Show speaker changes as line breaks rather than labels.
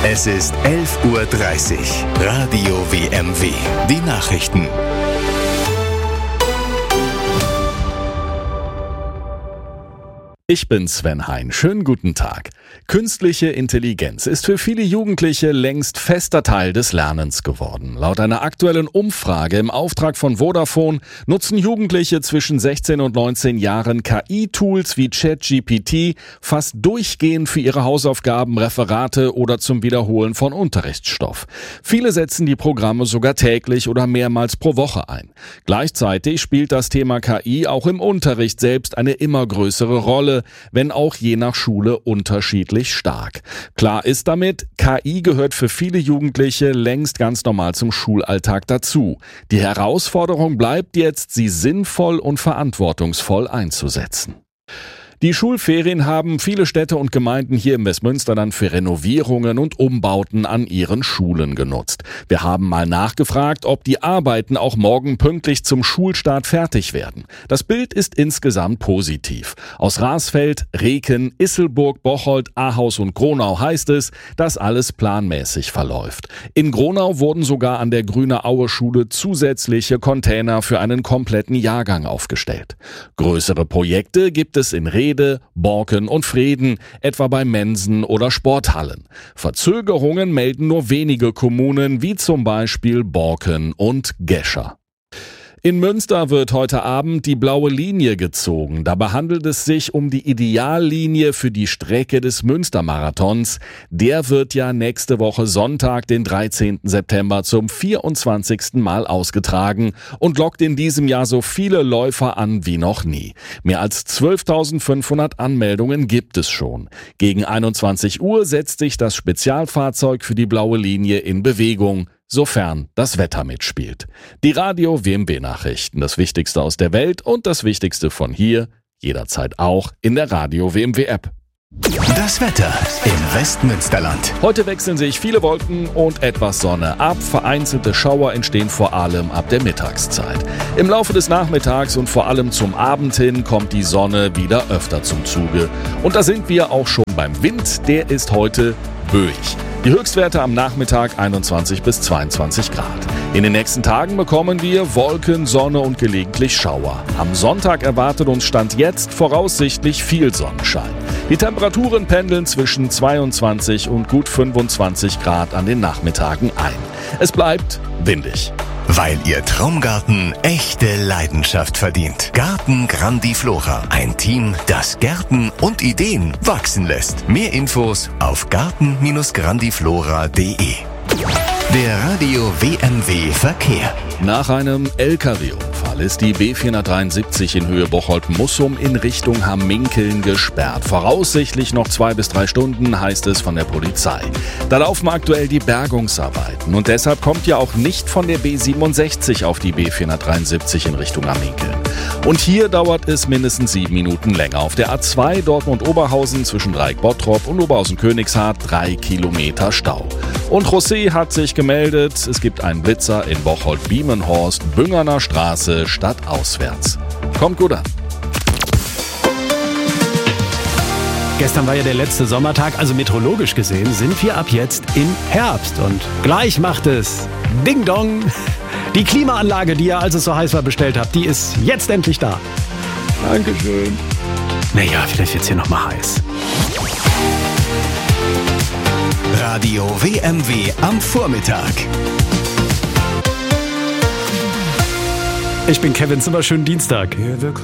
Es ist 11:30 Uhr. Radio WMW. Die Nachrichten.
Ich bin Sven Hein. Schönen guten Tag. Künstliche Intelligenz ist für viele Jugendliche längst fester Teil des Lernens geworden. Laut einer aktuellen Umfrage im Auftrag von Vodafone nutzen Jugendliche zwischen 16 und 19 Jahren KI-Tools wie ChatGPT fast durchgehend für ihre Hausaufgaben, Referate oder zum Wiederholen von Unterrichtsstoff. Viele setzen die Programme sogar täglich oder mehrmals pro Woche ein. Gleichzeitig spielt das Thema KI auch im Unterricht selbst eine immer größere Rolle, wenn auch je nach Schule unterschiedlich stark. Klar ist damit, KI gehört für viele Jugendliche längst ganz normal zum Schulalltag dazu. Die Herausforderung bleibt jetzt, sie sinnvoll und verantwortungsvoll einzusetzen. Die Schulferien haben viele Städte und Gemeinden hier im Westmünsterland für Renovierungen und Umbauten an ihren Schulen genutzt. Wir haben mal nachgefragt, ob die Arbeiten auch morgen pünktlich zum Schulstart fertig werden. Das Bild ist insgesamt positiv. Aus Rasfeld, Reken, Isselburg, Bocholt, Ahaus und Gronau heißt es, dass alles planmäßig verläuft. In Gronau wurden sogar an der Grüne-Aue-Schule zusätzliche Container für einen kompletten Jahrgang aufgestellt. Größere Projekte gibt es in Rede, Borken und Vreden, etwa bei Mensen oder Sporthallen. Verzögerungen melden nur wenige Kommunen, wie zum Beispiel Borken und Gescher. In Münster wird heute Abend die blaue Linie gezogen. Dabei handelt es sich um die Ideallinie für die Strecke des Münstermarathons. Der wird ja nächste Woche Sonntag, den 13. September, zum 24. Mal ausgetragen und lockt in diesem Jahr so viele Läufer an wie noch nie. Mehr als 12.500 Anmeldungen gibt es schon. Gegen 21 Uhr setzt sich das Spezialfahrzeug für die blaue Linie in Bewegung, sofern das Wetter mitspielt. Die Radio WMW Nachrichten, das Wichtigste aus der Welt und das Wichtigste von hier, jederzeit auch in der Radio WMW App.
Das Wetter im Westmünsterland.
Heute wechseln sich viele Wolken und etwas Sonne ab. Vereinzelte Schauer entstehen vor allem ab der Mittagszeit. Im Laufe des Nachmittags und vor allem zum Abend hin kommt die Sonne wieder öfter zum Zuge. Und da sind wir auch schon beim Wind, der ist heute böig. Die Höchstwerte am Nachmittag 21 bis 22 Grad. In den nächsten Tagen bekommen wir Wolken, Sonne und gelegentlich Schauer. Am Sonntag erwartet uns Stand jetzt voraussichtlich viel Sonnenschein. Die Temperaturen pendeln zwischen 22 und gut 25 Grad an den Nachmittagen ein. Es bleibt windig.
Weil Ihr Traumgarten echte Leidenschaft verdient. Garten Grandiflora. Ein Team, das Gärten und Ideen wachsen lässt. Mehr Infos auf garten-grandiflora.de. Der Radio WMW Verkehr.
Nach einem LKW-Unfall ist die B473 in Höhe Bocholt-Mussum in Richtung Hamminkeln gesperrt. Voraussichtlich noch 2 bis 3 Stunden, heißt es von der Polizei. Da laufen aktuell die Bergungsarbeiten und deshalb kommt ja auch nicht von der B67 auf die B473 in Richtung Hamminkeln. Und hier dauert es mindestens 7 Minuten länger. Auf der A2 Dortmund-Oberhausen zwischen Dreieck-Bottrop und Oberhausen-Königshardt 3 Kilometer Stau. Und José hat sich gemeldet, es gibt einen Blitzer in Bocholt-Biemenhorst, Büngerner Straße, stadtauswärts. Kommt gut an.
Gestern war ja der letzte Sommertag, also meteorologisch gesehen sind wir ab jetzt im Herbst. Und gleich macht es Ding Dong. Die Klimaanlage, die ihr, als es so heiß war, bestellt habt, die ist jetzt endlich da.
Dankeschön.
Naja, vielleicht wird's hier nochmal heiß.
Radio WMW am Vormittag.
Ich bin Kevin Zimmer, schönen Dienstag.